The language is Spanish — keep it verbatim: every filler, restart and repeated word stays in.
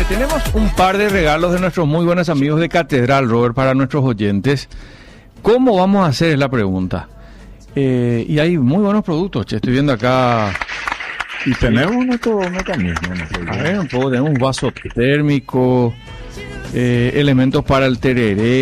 tenemos un par de regalos de nuestros muy buenos amigos de Catedral, Robert, para nuestros oyentes. ¿Cómo vamos a hacer? Es la pregunta. Eh, y hay muy buenos productos, che. Estoy viendo acá. Y tenemos nuestro mecanismo. A ver, un poco, tenemos un vaso térmico, eh, elementos para el tereré.